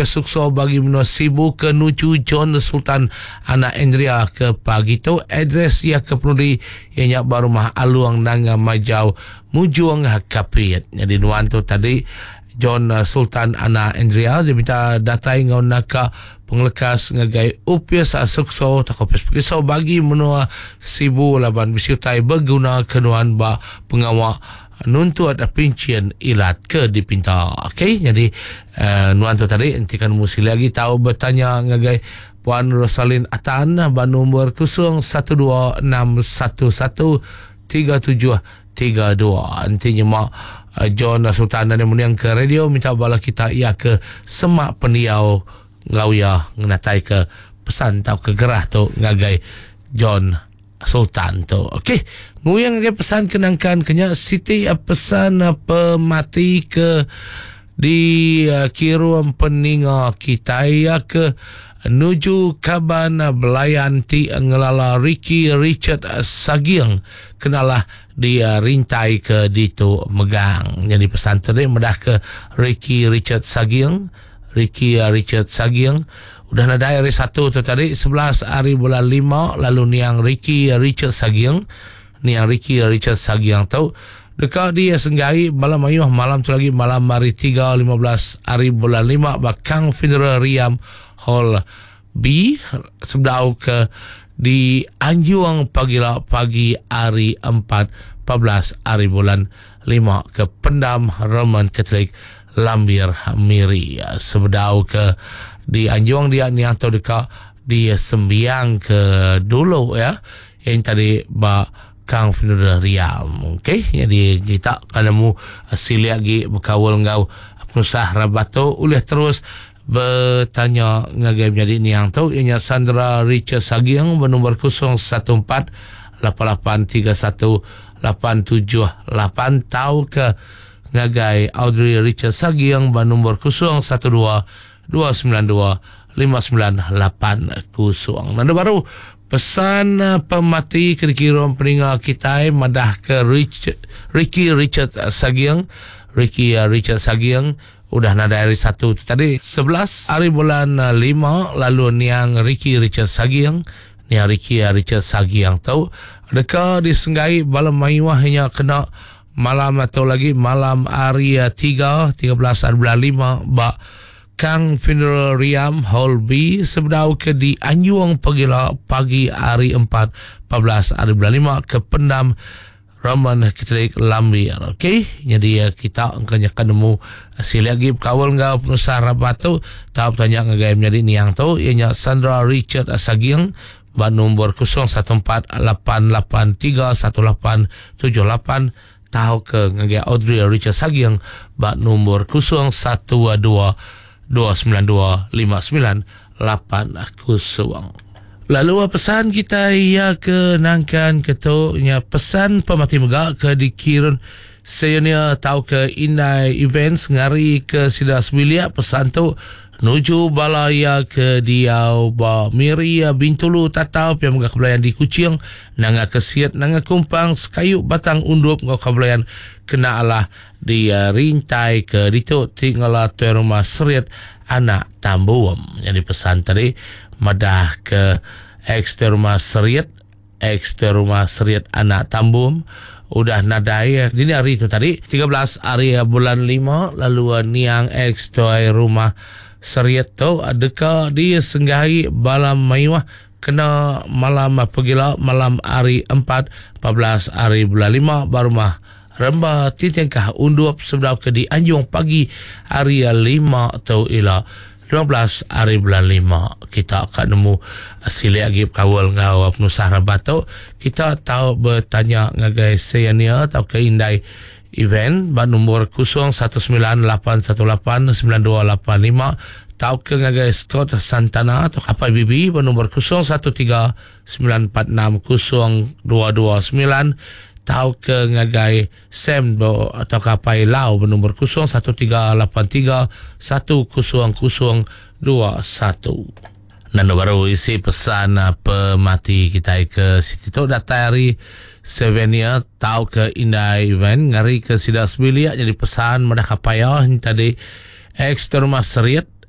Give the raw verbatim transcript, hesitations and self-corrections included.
Kopi Sukso bagi menua Sibu ke Nuju John Sultan anak Andrea ke pagi tu adres ia ke penudi ianya barumah aluang nanga majau mujuang kapit. Jadi nuan tu tadi John Sultan anak Andrea dia minta datai ngau naka penglekas ngagai upias Sukso tak Kopi Sukso bagi menua Sibu laban bisiutai berguna kenuan ba pengawak nuntut pincian ilat ke dipinta. Okey, jadi uh, nuan tu tadi hentikan musi lagi tahu bertanya ngagai Puan Rosalin Atan ba nombor kosong satu dua enam satu satu tiga tujuh tiga dua. Nantinya mak uh, John Sultan dan yang ke radio minta bala kita ia ke semak pendiau ngau ya ngatai ke pesan tau ke gerah tu ngagai John Sultan tu. Okey, nguyang ke pesan kenangkan kenya Siti pesan pemati ke di uh, kiruan peninga kita ya ke nuju kaban belayanti ngelala Ricky Richard Sagiang kenalah dia rintai ke ditu megang. Jadi pesan tadi medah ke Ricky Richard Sagiang, Ricky Richard Sagiang. Udah ada hari satu tu tadi sebelas hari bulan lima lalu niang Ricky Richard Sagiang, niang Ricky Richard Sagiang tu dekat dia senggai malam ayuh malam tu lagi malam hari tiga lima belas hari bulan lima bakang funeral Riam Hall B sebdau ke di Anjuang pagi lah pagi hari empat empat belas hari bulan lima ke Pendam Roman Katolik Lambir Miri sebdau ke di Anjuang dia ni atau dekat di sembiang ke dulu ya yang tadi ba Kang Funeral Riam. Okey, jadi kita kalau mu sili lagi berkawal ngau penusah rabato boleh terus bertanya ngagai menjadi ni yang tahu ianya Sandra Richard Sagiang bernomor kosong satu empat lapan lapan tiga satu lapan tujuh lapan tahu ke ngagai Audrey Richard Sagiang bernomor kosong satu dua dua sembilan dua lima sembilan lapan kosong. Nanda baru pesan uh, pemati kira-kira peninga kita madah ke Rich, Ricky Richard Sagiang, Ricky uh, Richard Sagiang udah nada hari satu tadi sebelas hari bulan uh, lima lalu niang Ricky Richard Sagiang, niang Ricky uh, Richard Sagiang tahu dekat disenggai balam mayuah hanya kena malam atau lagi malam hari uh, tiga tiga belas hari bulan lima ba Kang Funeral Riam Hall B sebdau ke di Anjuang pagi pagi hari empat empat belas hari bulan lima ke Pendam Roman Katolik Lambir. Okey, jadi kita angkanya kanemu sili lagi kawal ngau penusah rabatu tahu tanya ngagai menjadi ni yang tu ianya Sandra Richard Sagiang ba nombor kosong satu empat lapan lapan tiga satu lapan tujuh lapan tahu ke ngagai Audrey Richard Sagiang ba nombor kosong satu dua dua sembilan dua lima sembilan lapan kosong. Lalu pesan kita ia ke nangkan ketuanya pesan pemati megak ke dikirun senior tahu ke indai events ngari ke sidas bilia pesan tu nuju balaya ke diau ba Miria Bintulu tatau pia megak kebelayan di Kucing nanga kesiat nanga kumpang sekayu batang undup ngau kebelayan kena alah dia rintai ke ditu tinggal tu rumah seriat anak Tambuam. Jadi pesan tadi madah ke ex rumah seriat ex rumah seriat anak Tambuam udah nadai ini hari itu tadi tiga belas hari bulan lima lalu niang ex rumah seriat tu adakah dia senggahi balam mayuah kena malam pagila malam hari empat empat belas hari bulan lima barumah Remba titengkah undup sebelum ke di Anjuang pagi hari lima atau ila lima belas hari bulan lima kita akan nemu sili lagi kawal ngau penusah rabato kita tahu bertanya ngagai senior atau ke indai event ba nombor kosong satu sembilan lapan satu lapan sembilan dua lapan lima tahu ke ngagai Scott Santana atau apa B B ba nombor kosong satu tiga sembilan empat enam kosong dua dua sembilan tahu ke ngagai Sam do atau kapai Lau bernomor kosong satu tiga lapan tiga satu kosong kosong dua satu. Nando baru isi pesan uh, pemati kita ke Siti tu datari Sevenia tahu ke indai event ngari ke sidas bilia jadi pesan madah kapaya tadi ex rumah seriat